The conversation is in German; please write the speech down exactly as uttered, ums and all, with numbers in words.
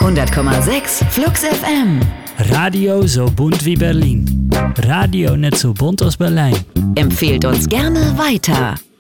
hundert Komma sechs Flux F M. Radio so bunt wie Berlin. Radio nicht so bunt als Berlijn. Empfehlt uns gerne weiter.